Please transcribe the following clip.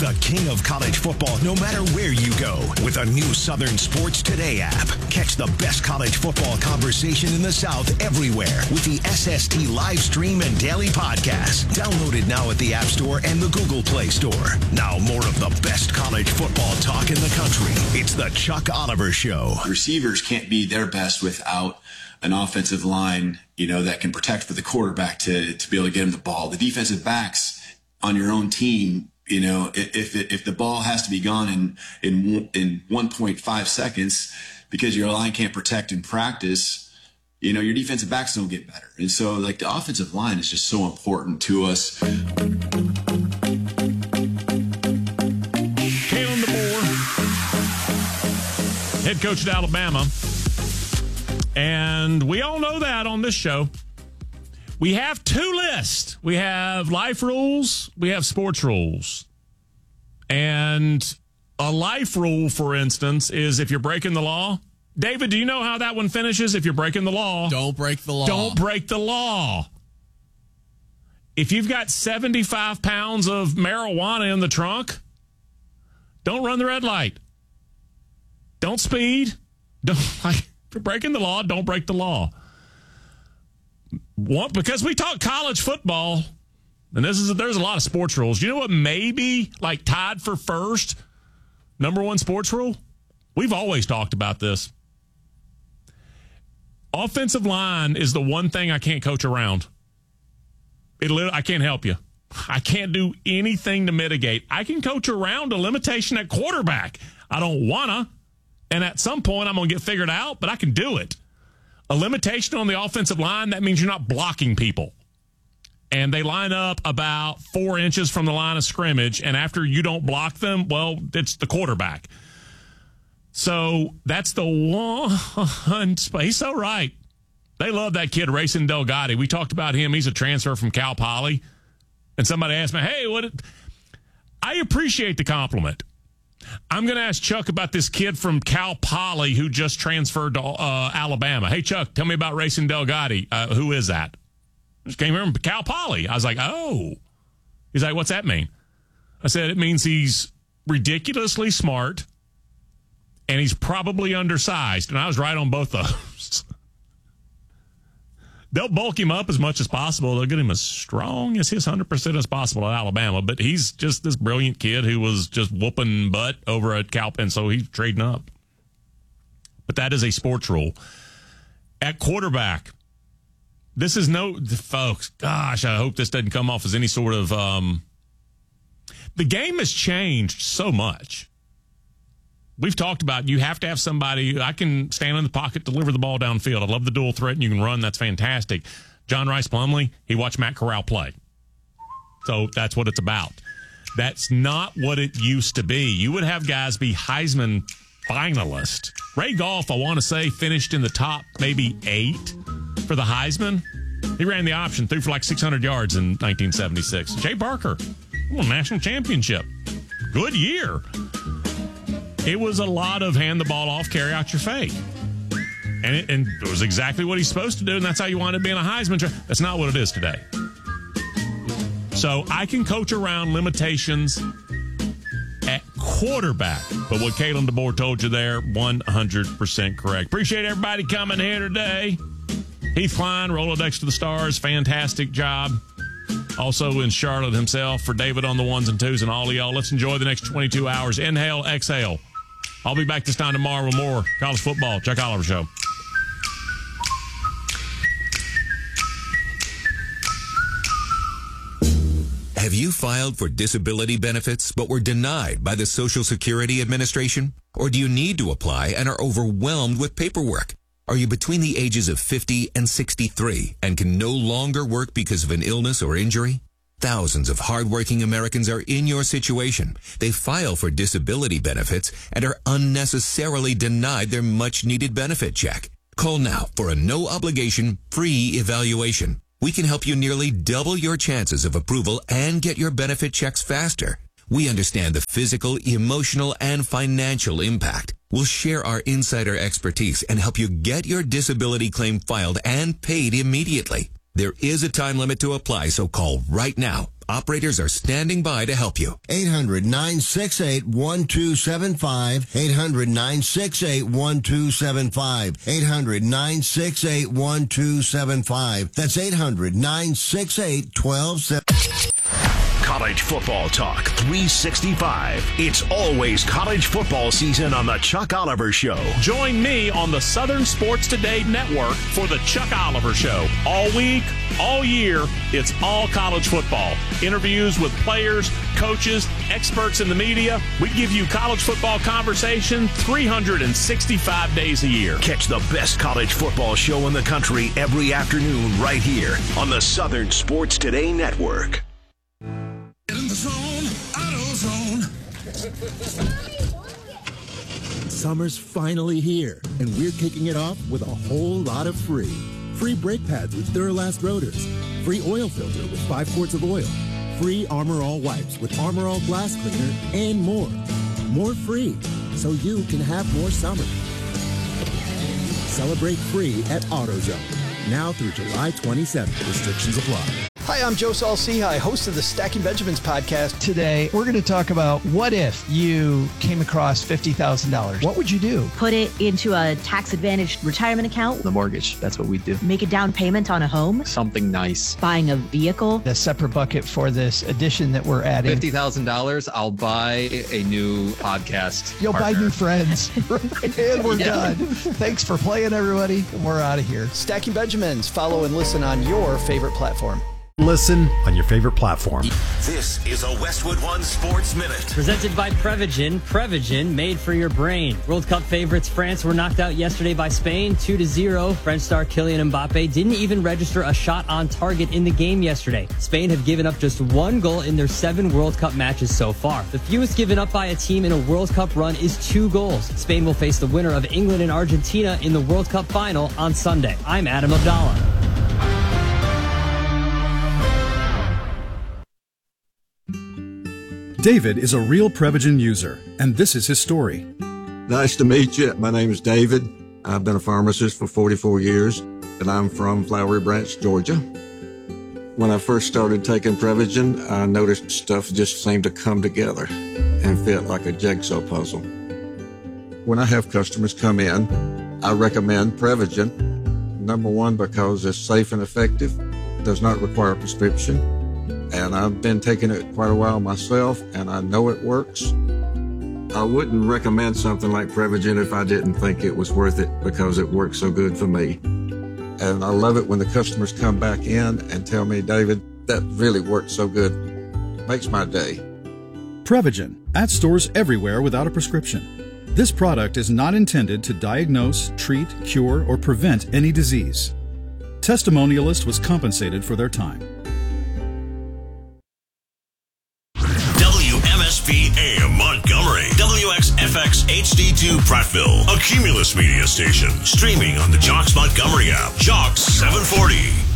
the king of college football no matter where you go with a new Southern Sports Today app. Catch the best college football conversation in the South everywhere with the SST live stream and daily podcast. Downloaded now at the App Store and the Google Play Store. Now more of the best college football talk in the country. It's the Chuck Oliver Show. Receivers can't be their best without an offensive line, that can protect for the quarterback to be able to get him the ball. The defensive backs on your own team, if the ball has to be gone in 1.5 seconds because your line can't protect in practice, your defensive backs don't get better. And so the offensive line is just so important to us. Kalen DeBoer, head coach at Alabama. And we all know that on this show. We have two lists. We have life rules. We have sports rules. And a life rule, for instance, is if you're breaking the law. David, do you know how that one finishes? If you're breaking the law. Don't break the law. Don't break the law. If you've got 75 pounds of marijuana in the trunk, don't run the red light. Don't speed. If you're breaking the law, don't break the law. Because we talk college football, and there's a lot of sports rules. You know what may be tied for first number one sports rule? We've always talked about this. Offensive line is the one thing I can't coach around. I can't help you. I can't do anything to mitigate. I can coach around a limitation at quarterback. I don't wanna. And at some point, I'm going to get figured out, but I can do it. A limitation on the offensive line, that means you're not blocking people. And they line up about 4 inches from the line of scrimmage, and after you don't block them, well, it's the quarterback. So that's the one. He's so right. They love that kid, Racing Delgado. We talked about him. He's a transfer from Cal Poly. And somebody asked me, hey, I appreciate the compliment. I'm going to ask Chuck about this kid from Cal Poly who just transferred to Alabama. Hey, Chuck, tell me about Racing Delgado. Who is that? Just came here from Cal Poly. I was like, oh. He's like, what's that mean? I said, it means he's ridiculously smart and he's probably undersized. And I was right on both those. They'll bulk him up as much as possible. They'll get him as strong as his 100% as possible at Alabama. But he's just this brilliant kid who was just whooping butt over at Cal, and so he's trading up. But that is a sports rule. At quarterback, this is folks, gosh, I hope this doesn't come off as any sort of, the game has changed so much. We've talked about you have to have somebody. I can stand in the pocket, deliver the ball downfield. I love the dual threat, and you can run. That's fantastic. John Rice Plumlee, he watched Matt Corral play. So that's what it's about. That's not what it used to be. You would have guys be Heisman finalists. Ray Goff, I want to say, finished in the top maybe 8 for the Heisman. He ran the option, threw for 600 yards in 1976. Jay Barker, won a national championship. Good year. It was a lot of hand the ball off, carry out your fate. And it was exactly what he's supposed to do, and that's how you wind up being a Heisman. That's not what it is today. So I can coach around limitations at quarterback. But what Kalen DeBoer told you there, 100% correct. Appreciate everybody coming here today. Heath Klein, Rolodex to the Stars, fantastic job. Also in Charlotte himself, for David on the ones and twos and all of y'all. Let's enjoy the next 22 hours. Inhale, exhale. I'll be back this time tomorrow with more college football. Chuck Oliver Show. Have you filed for disability benefits but were denied by the Social Security Administration? Or do you need to apply and are overwhelmed with paperwork? Are you between the ages of 50 and 63 and can no longer work because of an illness or injury? Thousands of hardworking Americans are in your situation. They file for disability benefits and are unnecessarily denied their much-needed benefit check. Call now for a no-obligation, free evaluation. We can help you nearly double your chances of approval and get your benefit checks faster. We understand the physical, emotional, and financial impact. We'll share our insider expertise and help you get your disability claim filed and paid immediately. There is a time limit to apply, so call right now. Operators are standing by to help you. 800-968-1275. 800-968-1275. 800-968-1275. That's 800-968-1275. College football talk 365. It's always college football season on the Chuck Oliver Show. Join me on the Southern Sports Today Network for the Chuck Oliver Show. All week, all year, it's all college football. Interviews with players, coaches, experts in the media. We give you college football conversation 365 days a year. Catch the best college football show in the country every afternoon right here on the Southern Sports Today Network. In the zone, AutoZone. Summer's finally here, and we're kicking it off with a whole lot of free. Free brake pads with Duralast rotors. Free oil filter with 5 quarts of oil. Free Armor All wipes with Armor All glass cleaner, and more. More free, so you can have more summer. Celebrate free at AutoZone. Now through July 27th. Restrictions apply. Hi, I'm Joe Saul-Sehy, host of the Stacking Benjamins podcast. Today, we're going to talk about what if you came across $50,000? What would you do? Put it into a tax-advantaged retirement account. The mortgage, that's what we do. Make a down payment on a home. Something nice. Buying a vehicle. A separate bucket for this addition that we're adding. $50,000, I'll buy a new podcast You'll partner. buy new friends. And we're done. Thanks for playing, everybody. We're out of here. Stacking Benjamins. Follow and listen on your favorite platform. Listen on your favorite platform. This is a Westwood One Sports Minute. Presented by Prevagen. Prevagen, made for your brain. World Cup favorites France were knocked out yesterday by Spain, 2-0. French star Kylian Mbappe didn't even register a shot on target in the game yesterday. Spain have given up just 1 goal in their 7 World Cup matches so far. The fewest given up by a team in a World Cup run is 2 goals. Spain will face the winner of England and Argentina in the World Cup final on Sunday. I'm Adam Abdallah. David is a real Prevagen user, and this is his story. Nice to meet you. My name is David. I've been a pharmacist for 44 years, and I'm from Flowery Branch, Georgia. When I first started taking Prevagen, I noticed stuff just seemed to come together and fit like a jigsaw puzzle. When I have customers come in, I recommend Prevagen. Number one, because it's safe and effective, does not require a prescription. And I've been taking it quite a while myself, and I know it works. I wouldn't recommend something like Prevagen if I didn't think it was worth it because it works so good for me. And I love it when the customers come back in and tell me, David, that really worked so good. Makes my day. Prevagen, at stores everywhere without a prescription. This product is not intended to diagnose, treat, cure, or prevent any disease. Testimonialist was compensated for their time. WMSP AM Montgomery, WXFX HD2 Prattville, a Cumulus Media station, streaming on the Jocks Montgomery app, Jocks 740.